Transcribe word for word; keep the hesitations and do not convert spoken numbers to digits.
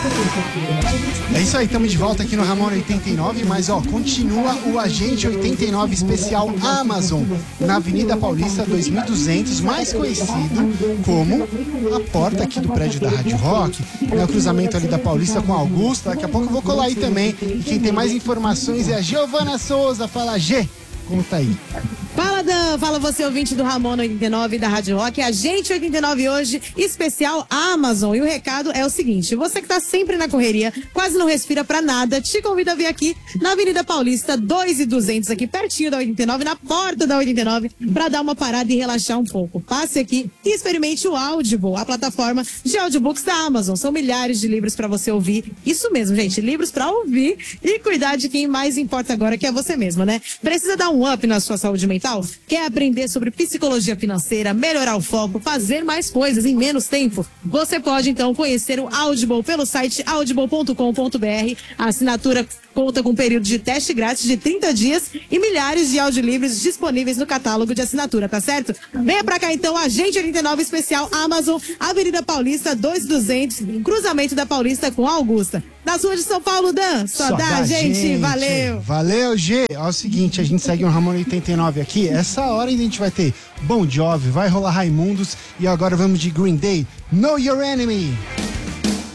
É isso aí, estamos de volta aqui no Ramon oitenta e nove, mas ó, continua o Agente oitenta e nove especial Amazon, na Avenida Paulista dois mil e duzentos, mais conhecido como a porta aqui do prédio da Rádio Rock, né, o cruzamento ali da Paulista com a Augusta. Daqui a pouco eu vou colar aí também, e quem tem mais informações é a Giovana Souza. Fala, G, como tá aí? Fala, Dan, fala você, ouvinte do Ramon oitenta e nove da Rádio Rock, Agente oitenta e nove hoje, especial Amazon. E o recado é o seguinte: você que tá sempre na correria, quase não respira pra nada, te convido a vir aqui na Avenida Paulista dois mil e duzentos, aqui pertinho da oitenta e nove, na porta da oitenta e nove, pra dar uma parada e relaxar um pouco. Passe aqui e experimente o Audible, a plataforma de audiobooks da Amazon. São milhares de livros pra você ouvir. Isso mesmo, gente, livros pra ouvir e cuidar de quem mais importa agora, que é você mesmo, né? Precisa dar um up na sua saúde mental? Quer aprender sobre psicologia financeira, melhorar o foco, fazer mais coisas em menos tempo? Você pode então conhecer o Audible pelo site audible ponto com ponto br. A assinatura conta com um período de teste grátis de trinta dias e milhares de audiolivros disponíveis no catálogo de assinatura, tá certo? Venha pra cá então, Agente oitenta e nove especial Amazon, Avenida Paulista dois mil e duzentos, cruzamento da Paulista com a Augusta. Das ruas de São Paulo, Dan, só, só dá, gente. gente, valeu! Valeu, G! É o seguinte, a gente segue um Ramon oitenta e nove aqui, essa hora ainda a gente vai ter Bon Jovi, vai rolar Raimundos e agora vamos de Green Day, Know Your Enemy!